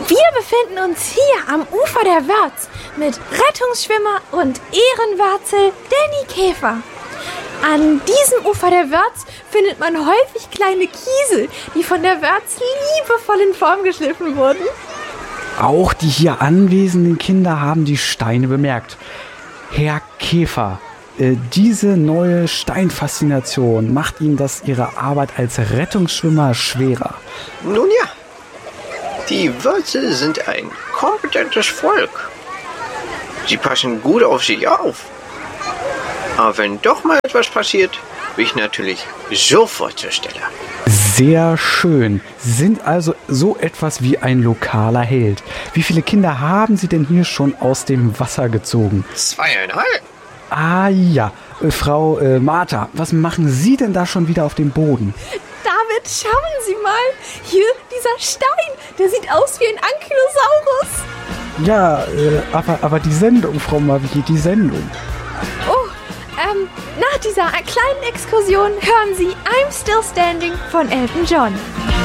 Wir befinden uns hier am Ufer der Wörz mit Rettungsschwimmer und Ehrenwörzel Danny Käfer. An diesem Ufer der Wörz findet man häufig kleine Kiesel, die von der Wörz liebevoll in Form geschliffen wurden. Auch die hier anwesenden Kinder haben die Steine bemerkt. Herr Käfer, diese neue Steinfaszination macht Ihnen das Ihre Arbeit als Rettungsschwimmer schwerer? Nun ja, die Wörzel sind ein kompetentes Volk. Sie passen gut auf sich auf. Aber wenn doch mal etwas passiert, bin ich natürlich sofort zur Stelle. Sehr schön. Sie sind also so etwas wie ein lokaler Held. Wie viele Kinder haben Sie denn hier schon aus dem Wasser gezogen? 2,5. Ah ja, Frau Martha, was machen Sie denn da schon wieder auf dem Boden? David, schauen Sie mal. Hier, dieser Stein, der sieht aus wie ein Ankylosaurus. Ja, aber die Sendung, Frau Mavi, die Sendung. Nach dieser kleinen Exkursion hören Sie I'm Still Standing von Elton John.